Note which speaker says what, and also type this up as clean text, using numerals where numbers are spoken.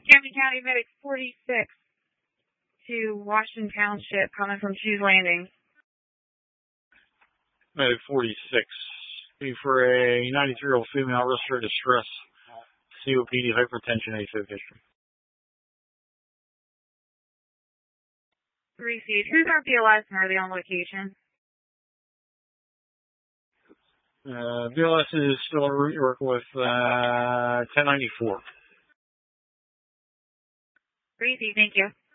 Speaker 1: Camden County Medic 46 to Washington Township, coming from Shoes Landing.
Speaker 2: Medic 46. Be for a 93-year-old female registered distress. COPD, hypertension, AFib history.
Speaker 1: Received. Who's our BLS and are they on location?
Speaker 2: BLS is still a route work with 1094.
Speaker 1: Received. Thank you.